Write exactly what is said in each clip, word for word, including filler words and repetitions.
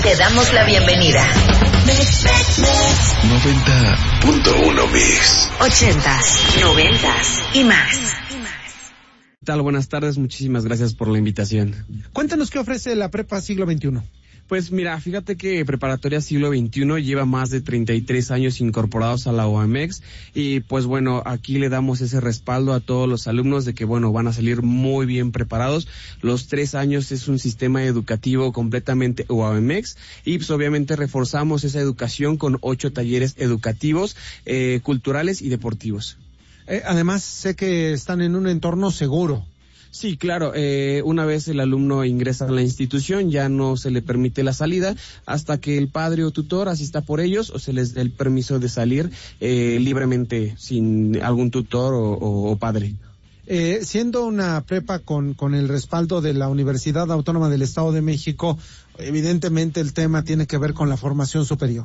Te damos la bienvenida. noventa punto uno Mix. Ochentas, noventas y más. ¿Qué tal? Buenas tardes, muchísimas gracias por la invitación. Cuéntanos qué ofrece la Prepa Siglo veintiuno. Pues mira, fíjate que Preparatoria Siglo veintiuno lleva más de treinta y tres años incorporados a la U A M X y pues bueno, aquí le damos ese respaldo a todos los alumnos de que bueno, van a salir muy bien preparados. Los tres años es un sistema educativo completamente U A M X y pues obviamente reforzamos esa educación con ocho talleres educativos, eh, culturales y deportivos. Eh, además, sé que están en un entorno seguro. Sí, claro, eh, una vez el alumno ingresa a la institución ya no se le permite la salida hasta que el padre o tutor asista por ellos o se les dé el permiso de salir eh, libremente sin algún tutor o, o, o padre. Eh, siendo una prepa con, con el respaldo de la Universidad Autónoma del Estado de México, evidentemente el tema tiene que ver con la formación superior.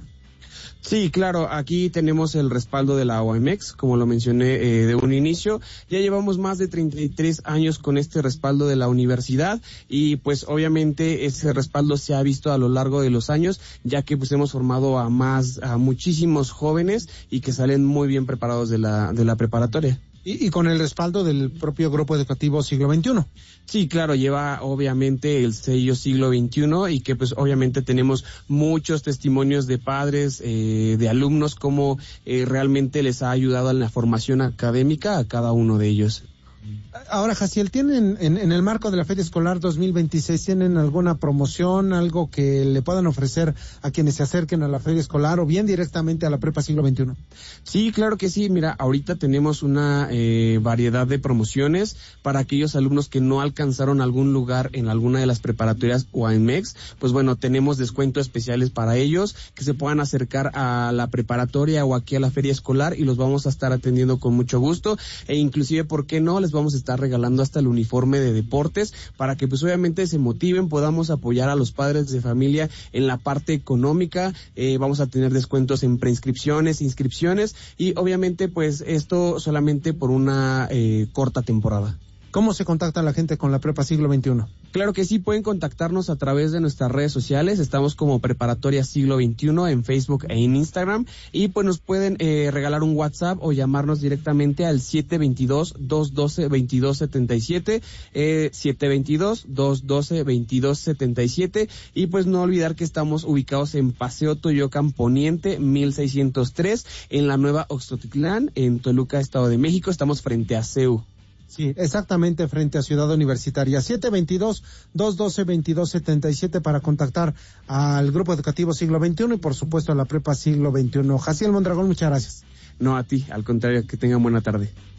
Sí, claro, aquí tenemos el respaldo de la U A M X, como lo mencioné eh, de un inicio. Ya llevamos más de treinta y tres años con este respaldo de la universidad y pues obviamente ese respaldo se ha visto a lo largo de los años, ya que pues hemos formado a más, a muchísimos jóvenes y que salen muy bien preparados de la, de la preparatoria. Y, y con el respaldo del propio Grupo Educativo Siglo veintiuno. Sí, claro, lleva obviamente el sello Siglo veintiuno y que pues obviamente tenemos muchos testimonios de padres, eh, de alumnos, cómo eh, realmente les ha ayudado en la formación académica a cada uno de ellos. Ahora, Jaciel, ¿tienen en, en el marco de la Feria Escolar dos mil veintiséis, tienen alguna promoción, algo que le puedan ofrecer a quienes se acerquen a la Feria Escolar o bien directamente a la Prepa Siglo veintiuno? Sí, claro que sí. Mira, ahorita tenemos una eh, variedad de promociones para aquellos alumnos que no alcanzaron algún lugar en alguna de las preparatorias U A M X. Pues bueno, tenemos descuentos especiales para ellos que se puedan acercar a la preparatoria o aquí a la Feria Escolar y los vamos a estar atendiendo con mucho gusto e inclusive, ¿por qué no? Les vamos a estar regalando hasta el uniforme de deportes para que pues obviamente se motiven, podamos apoyar a los padres de familia en la parte económica, eh, vamos a tener descuentos en preinscripciones, inscripciones y obviamente pues esto solamente por una eh, corta temporada. ¿Cómo se contacta la gente con la Prepa Siglo veintiuno? Claro que sí, pueden contactarnos a través de nuestras redes sociales, estamos como Preparatoria Siglo veintiuno en Facebook e en Instagram y pues nos pueden eh, regalar un WhatsApp o llamarnos directamente al siete dos dos, dos uno dos, dos dos siete siete, eh, siete dos dos, dos uno dos, dos dos siete siete y pues no olvidar que estamos ubicados en Paseo Toyocan Poniente mil seiscientos tres en la Nueva Oxtotitlán en Toluca, Estado de México, estamos frente a C E U. Sí, exactamente frente a Ciudad Universitaria. siete dos dos, dos uno dos, dos dos siete siete para contactar al Grupo Educativo Siglo veintiuno y por supuesto a la Prepa Siglo veintiuno. Jaciel Mondragón, muchas gracias. No, a ti, al contrario, que tengan buena tarde.